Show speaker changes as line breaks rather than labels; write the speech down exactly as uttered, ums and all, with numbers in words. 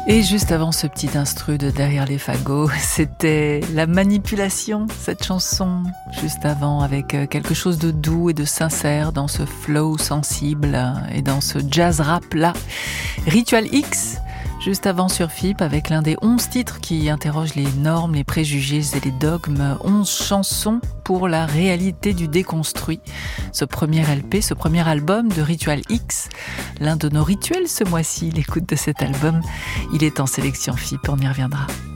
Et juste avant ce petit instru de Derrière les fagots, c'était La Manipulation, cette chanson, juste avant, avec quelque chose de doux et de sincère dans ce flow sensible et dans ce jazz rap là. Ritual X, juste avant sur F I P, avec l'un des onze titres qui interrogent les normes, les préjugés et les dogmes. onze chansons pour la réalité du déconstruit. Ce premier L P, ce premier album de Ritual X, l'un de nos rituels ce mois-ci, l'écoute de cet album, il est en sélection F I P, on y reviendra.